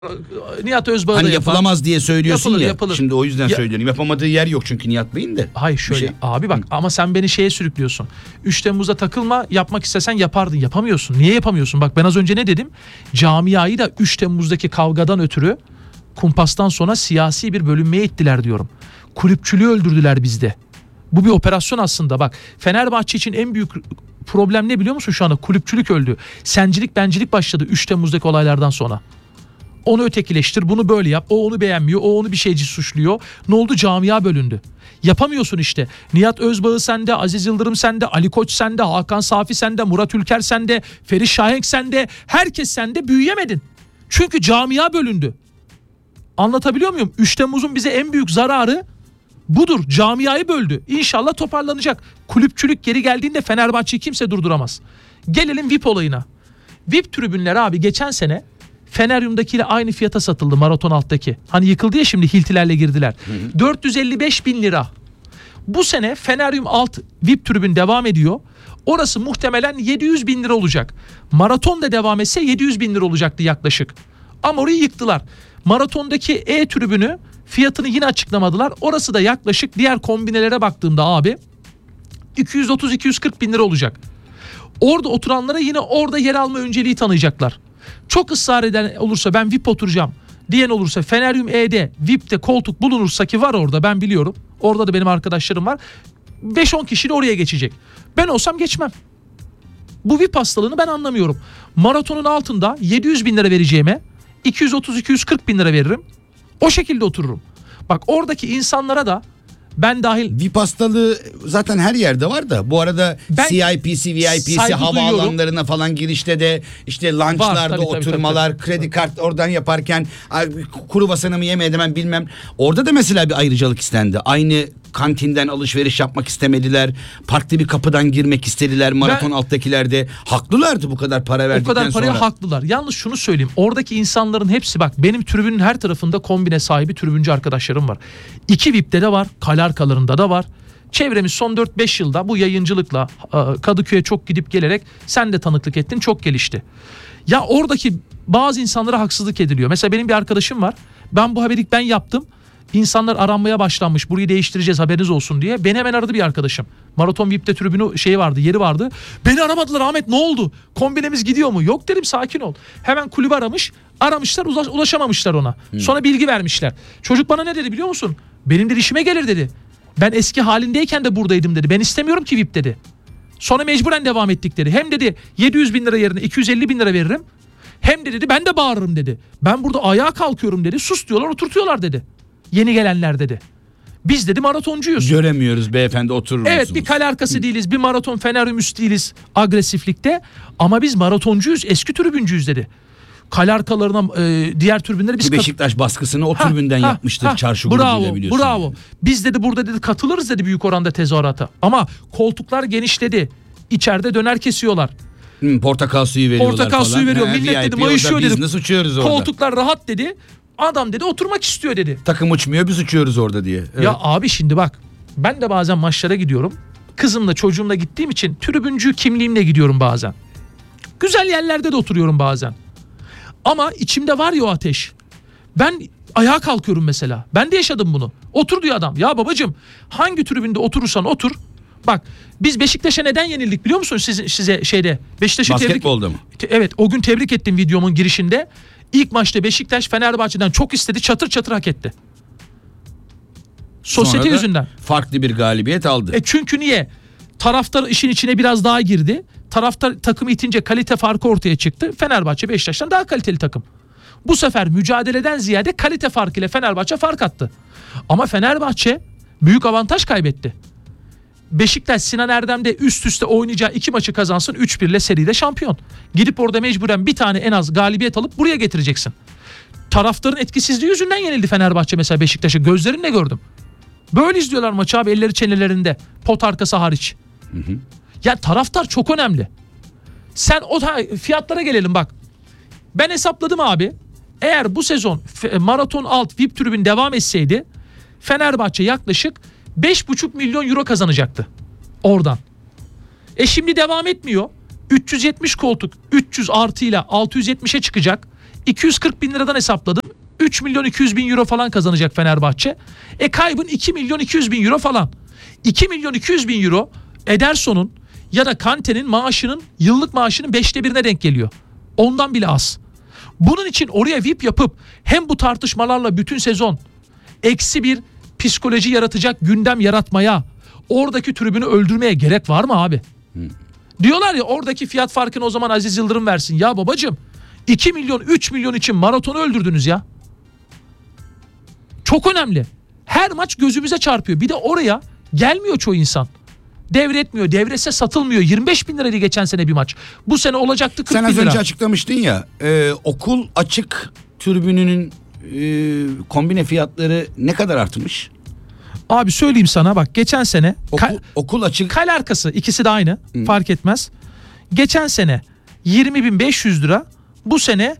Nihat Özbağ'ı hani da yapılamaz diye söylüyorsun ya. Yapılır. Şimdi o yüzden söylüyorum. Yapamadığı yer yok çünkü Nihat Bey'in de. Hayır şöyle abi bak ama sen beni şeye sürüklüyorsun. 3 Temmuz'da takılma, yapmak istesen yapardın. Yapamıyorsun. Niye yapamıyorsun? Bak ben az önce ne dedim? Camiayı da 3 Temmuz'daki kavgadan ötürü kumpastan sonra siyasi bir bölünmeye ittiler diyorum. Kulüpçülüğü öldürdüler bizde. Bu bir operasyon aslında bak. Fenerbahçe için en büyük problem ne biliyor musun şu anda? Kulüpçülük öldü. Sencilik bencilik başladı 3 Temmuz'daki olaylardan sonra. Onu ötekileştir, bunu böyle yap. O onu beğenmiyor, o onu bir şeyci suçluyor. Ne oldu? Camia bölündü. Yapamıyorsun işte. Nihat Özbağ'ı sende, Aziz Yıldırım sende, Ali Koç sende, Hakan Safi sende, Murat Ülker sende, Ferit Şahenk sende. Herkes sende, büyüyemedin. Çünkü camia bölündü. Anlatabiliyor muyum? 3 Temmuz'un bize en büyük zararı budur. Camiayı böldü. İnşallah toparlanacak. Kulüpçülük geri geldiğinde Fenerbahçe'yi kimse durduramaz. Gelelim VIP olayına. VIP tribünler abi geçen sene Feneryum'dakiyle aynı fiyata satıldı, maraton alttaki. Hani yıkıldı ya, şimdi Hiltilerle girdiler. 455 bin lira. Bu sene Feneryum alt VIP tribün devam ediyor. Orası muhtemelen 700 bin lira olacak. Maraton da devam etse 700 bin lira olacaktı yaklaşık. Ama orayı yıktılar. Maratondaki E tribünü fiyatını yine açıklamadılar. Orası da yaklaşık diğer kombinelere baktığımda abi 230-240 bin lira olacak. Orada oturanlara yine orada yer alma önceliği tanıyacaklar. Çok ısrar eden olursa ben VIP oturacağım diyen olursa Feneryum E'de VIP'te koltuk bulunursa, ki var orada, ben biliyorum. Orada da benim arkadaşlarım var. 5-10 kişiyle oraya geçecek. Ben olsam geçmem. Bu VIP hastalığını ben anlamıyorum. Maratonun altında 700 bin lira vereceğime 230-240 bin lira veririm. O şekilde otururum. Bak oradaki insanlara da ben dahil. VIP hastalığı zaten her yerde var da bu arada CIP'si, VIP'si havaalanlarına falan girişte de işte lunchlarda tabii, oturmalar, tabii. kredi kart oradan yaparken kuru basanımı yeme edemem bilmem. Orada da mesela bir ayrıcalık istendi. Aynı kantinden alışveriş yapmak istemediler. Farklı bir kapıdan girmek istediler maraton alttakilerde. Haklılardı bu kadar para verdikten sonra. O kadar paraya haklılar. Yalnız şunu söyleyeyim. Oradaki insanların hepsi, bak benim tribünün her tarafında kombine sahibi tribüncü arkadaşlarım var. 2 VIP'te de var. Kale arkalarında da var. Çevremiz son 4-5 yılda bu yayıncılıkla Kadıköy'e çok gidip gelerek, sen de tanıklık ettin, çok gelişti. Ya oradaki bazı insanlara haksızlık ediliyor. Mesela benim bir arkadaşım var. Ben bu haberi yaptım. İnsanlar aranmaya başlanmış. Burayı değiştireceğiz, haberiniz olsun diye. Beni hemen aradı bir arkadaşım. Maraton VIP'te tribünü vardı, yeri vardı. Beni aramadılar, Ahmet ne oldu? Kombinemiz gidiyor mu? Yok dedim, sakin ol. Hemen kulübü aramışlar, ulaşamamışlar ona. Sonra bilgi vermişler. Çocuk bana ne dedi biliyor musun? Benim de işime gelir dedi. Ben eski halindeyken de buradaydım dedi. Ben istemiyorum ki VIP dedi. Sonra mecburen devam ettik dedi. Hem dedi 700 bin lira yerine 250 bin lira veririm. Hem de dedi ben de bağırırım dedi. Ben burada ayağa kalkıyorum dedi. Sus diyorlar, oturtuyorlar dedi. Yeni gelenler dedi. Biz dedi maratoncuyuz. Göremiyoruz beyefendi, oturur musunuz? Evet, bir kale arkası değiliz, bir maraton Feneryum üstü değiliz agresiflikte. Ama biz maratoncuyuz, eski tribüncüyüz dedi. Kale arkalarına diğer tribünleri biz... Beşiktaş baskısını o tribünden yapmıştır çarşı grubuyla, biliyorsun. Bravo. Yani. Biz dedi burada dedi katılırız dedi büyük oranda tezahürata. Ama koltuklar genişledi. İçeride döner kesiyorlar. Portakal suyu veriyorlar falan. Portakal suyu veriyor. Millet VIP dedi mayışıyor dedi. Biz uçuyoruz orada. Koltuklar rahat dedi. Adam dedi oturmak istiyor dedi. Takım uçmuyor, biz uçuyoruz orada diye. Evet. Ya abi şimdi bak, ben de bazen maçlara gidiyorum. Kızımla çocuğumla gittiğim için tribüncü kimliğimle gidiyorum bazen. Güzel yerlerde de oturuyorum bazen. Ama içimde var ya o ateş. Ben ayağa kalkıyorum mesela. Ben de yaşadım bunu. Otur diyor adam. Ya babacığım, hangi tribünde oturursan otur. Bak biz Beşiktaş'a neden yenildik biliyor musun size şeyde? Beşiktaş'ı basketbolda mı? Evet, o gün tebrik ettim videomun girişinde. İlk maçta Beşiktaş Fenerbahçe'den çok istedi, çatır çatır hak etti. Sosyete yüzünden. Farklı bir galibiyet aldı. Çünkü niye? Taraftar işin içine biraz daha girdi. Taraftar takımı itince kalite farkı ortaya çıktı. Fenerbahçe Beşiktaş'tan daha kaliteli takım. Bu sefer mücadeleden ziyade kalite farkıyla Fenerbahçe fark attı. Ama Fenerbahçe büyük avantaj kaybetti. Beşiktaş Sinan Erdem'de üst üste oynayacağı 2 maçı kazansın, 3-1 ile seride şampiyon. Gidip orada mecburen bir tane en az galibiyet alıp buraya getireceksin. Taraftarın etkisizliği yüzünden yenildi Fenerbahçe mesela Beşiktaş'ı. Gözlerimle gördüm. Böyle izliyorlar maçı abi, elleri çenelerinde. Pot arkası hariç. Ya taraftar çok önemli. Sen o fiyatlara gelelim bak. Ben hesapladım abi. Eğer bu sezon maraton alt VIP tribün devam etseydi Fenerbahçe yaklaşık 5,5 milyon euro kazanacaktı oradan. Şimdi devam etmiyor. 370 koltuk 300 artıyla 670'e çıkacak. 240 bin liradan hesapladım. 3 milyon 200 bin euro falan kazanacak Fenerbahçe. Kaybın 2 milyon 200 bin euro falan. 2 milyon 200 bin euro Ederson'un ya da Kante'nin maaşının, yıllık maaşının 1/5'ine denk geliyor. Ondan bile az. Bunun için oraya VIP yapıp hem bu tartışmalarla bütün sezon eksi bir psikoloji yaratacak gündem yaratmaya, oradaki tribünü öldürmeye gerek var mı abi? Diyorlar ya oradaki fiyat farkını o zaman Aziz Yıldırım versin. Ya babacığım 2 milyon 3 milyon için maratonu öldürdünüz ya. Çok önemli. Her maç gözümüze çarpıyor. Bir de oraya gelmiyor çoğu insan. Devretmiyor. Devretse satılmıyor. 25 bin liraydı geçen sene bir maç. Bu sene olacaktı 40 bin Sen lira. az önce açıklamıştın ya, okul açık tribününün kombine fiyatları ne kadar artmış? Abi söyleyeyim sana bak, geçen sene Okul açık. kale arkası ikisi de aynı. Fark etmez. Geçen sene 20.500 lira. Bu sene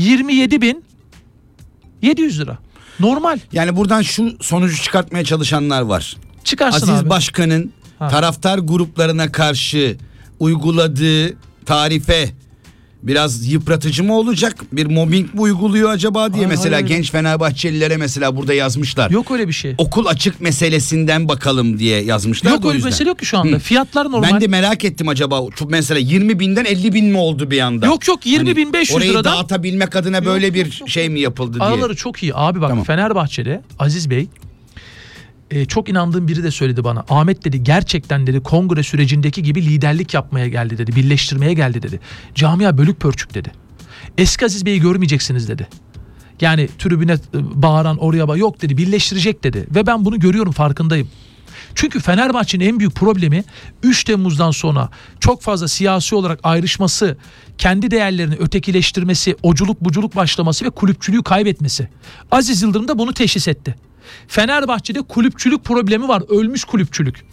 27.700 lira. Normal. Yani buradan şu sonucu çıkartmaya çalışanlar var. Çıkarsın Aziz abi. Başkan'ın taraftar gruplarına karşı uyguladığı tarife biraz yıpratıcı mı olacak? Bir mobbing mi uyguluyor acaba diye mesela hayır. genç Fenerbahçelilere mesela burada yazmışlar. Yok öyle bir şey. Okul açık meselesinden bakalım diye yazmışlar. Yok da o öyle bir yüzden. mesele yok ki şu anda. Fiyatlar normal. Ben de merak ettim acaba mesela 20 binden 50 bin mi oldu bir anda? Yok 20.500 orayı liradan. dağıtabilmek adına böyle Yok, bir yok. şey mi yapıldı diye. Araları çok iyi abi bak, Tamam. Fenerbahçe'de Aziz Bey çok inandığım biri de söyledi bana. Ahmet dedi, gerçekten dedi kongre sürecindeki gibi liderlik yapmaya geldi dedi. Birleştirmeye geldi dedi. Camia bölük pörçük dedi. Eski Aziz Bey'i görmeyeceksiniz dedi. Yani tribüne bağıran oraya yok dedi, birleştirecek dedi. Ve ben bunu görüyorum, farkındayım. Çünkü Fenerbahçe'nin en büyük problemi 3 Temmuz'dan sonra çok fazla siyasi olarak ayrışması, kendi değerlerini ötekileştirmesi, oculuk buculuk başlaması ve kulüpçülüğü kaybetmesi. Aziz Yıldırım da bunu teşhis etti. Fenerbahçe'de kulüpçülük problemi var, ölmüş kulüpçülük.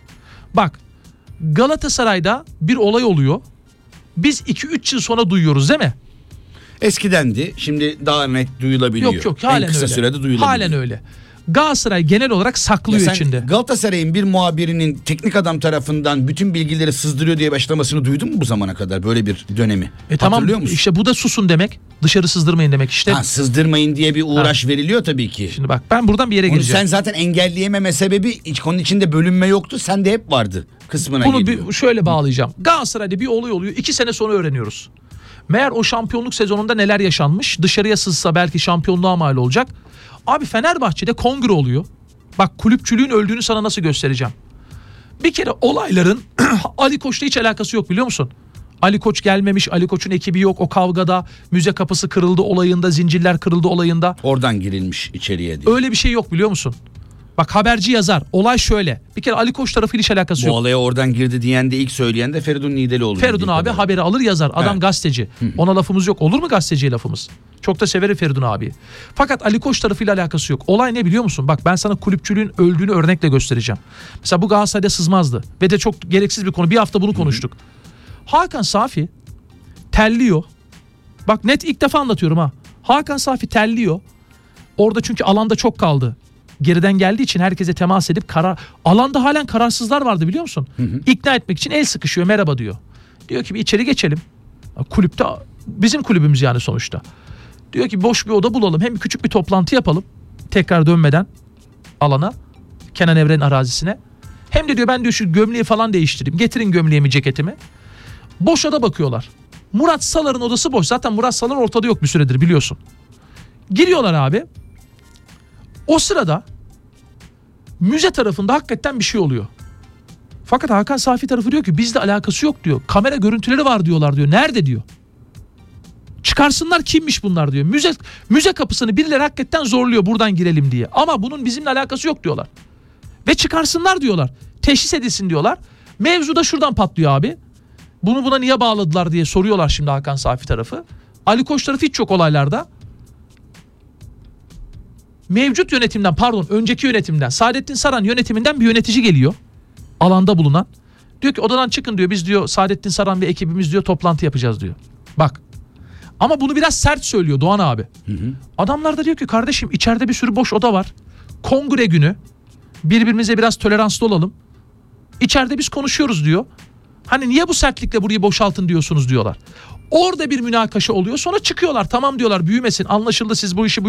Bak, Galatasaray'da bir olay oluyor. Biz 2-3 yıl sonra duyuyoruz değil mi? Eskidendi. Şimdi daha net duyulabiliyor. Yok halen en kısa öyle. sürede duyulabiliyor. Halen öyle. Galatasaray genel olarak saklıyor Ya sen içinde. Galatasaray'ın bir muhabirinin teknik adam tarafından bütün bilgileri sızdırıyor diye başlamasını duydun mu bu zamana kadar böyle bir dönemi? Tamam, Hatırlıyor musun? işte bu da susun demek. Dışarı sızdırmayın demek işte. Sızdırmayın diye bir uğraş veriliyor tabii ki. Şimdi bak, ben buradan bir yere Onu geleceğim. sen zaten engelleyememe sebebi konunun içinde bölünme yoktu. Sende hep vardı kısmına Bunu geliyor. şöyle bağlayacağım. Galatasaray'da bir olay oluyor. 2 sene sonra öğreniyoruz. Meğer o şampiyonluk sezonunda neler yaşanmış. Dışarıya sızsa belki şampiyonluğa mal olacak. Abi Fenerbahçe'de kongre oluyor. Bak, kulüpçülüğün öldüğünü sana nasıl göstereceğim. Bir kere olayların Ali Koç'la hiç alakası yok, biliyor musun? Ali Koç gelmemiş, Ali Koç'un ekibi yok o kavgada. Müze kapısı kırıldı olayında, zincirler kırıldı olayında. Oradan girilmiş içeriye diye. Öyle bir şey yok, biliyor musun? Bak, haberci yazar. Olay şöyle. Bir kere Ali Koç tarafıyla hiç alakası Bu yok. olaya oradan girdi diyen de ilk söyleyen de Feridun Niğdelioğlu. Feridun abi haberi alır yazar. Adam Evet. gazeteci. Ona lafımız yok. Olur mu gazeteciye lafımız? Çok da severim Feridun abi. Fakat Ali Koç tarafıyla alakası yok. Olay ne biliyor musun? Bak, ben sana kulüpçülüğün öldüğünü örnekle göstereceğim. Mesela bu Galatasaray'da sızmazdı. Ve de çok gereksiz bir konu. Bir hafta bunu konuştuk. Hakan Safi terliyor. Bak, net ilk defa anlatıyorum ha. Hakan Safi terliyor. Orada çünkü alanda çok kaldı. Geriden geldiği için herkese temas edip alanda halen kararsızlar vardı, biliyor musun? İkna etmek için el sıkışıyor, merhaba diyor. Diyor ki bir içeri geçelim. Kulüpte, bizim kulübümüz yani sonuçta. Diyor ki boş bir oda bulalım, hem küçük bir toplantı yapalım. Tekrar dönmeden alana, Kenan Evren'in arazisine. Hem de diyor ben diyor şu gömleği falan değiştireyim. Getirin gömleğimi, ceketimi. Boş oda bakıyorlar. Murat Salar'ın odası boş. Zaten Murat Salar ortada yok bir süredir, biliyorsun. Giriyorlar abi. O sırada müze tarafında hakikaten bir şey oluyor. Fakat Hakan Safi tarafı diyor ki bizle alakası yok diyor. Kamera görüntüleri var diyorlar diyor. Nerede diyor. Çıkarsınlar, kimmiş bunlar diyor. Müze kapısını birileri hakikaten zorluyor buradan girelim diye. Ama bunun bizimle alakası yok diyorlar. Ve çıkarsınlar diyorlar. Teşhis edilsin diyorlar. Mevzu da şuradan patlıyor abi. Bunu buna niye bağladılar diye soruyorlar şimdi Hakan Safi tarafı. Ali Koç tarafı hiç yok olaylarda. Mevcut yönetimden, önceki yönetimden, Saadettin Saran yönetiminden bir yönetici geliyor. Alanda bulunan. Diyor ki odadan çıkın diyor, biz diyor Saadettin Saran ve ekibimiz diyor toplantı yapacağız diyor. Bak. Ama bunu biraz sert söylüyor Doğan abi. Adamlar da diyor ki kardeşim içeride bir sürü boş oda var. Kongre günü. Birbirimize biraz toleranslı olalım. İçeride biz konuşuyoruz diyor. Hani niye bu sertlikle burayı boşaltın diyorsunuz diyorlar. Orada bir münakaşa oluyor. Sonra çıkıyorlar. Tamam diyorlar, büyümesin. Anlaşıldı, siz bu işi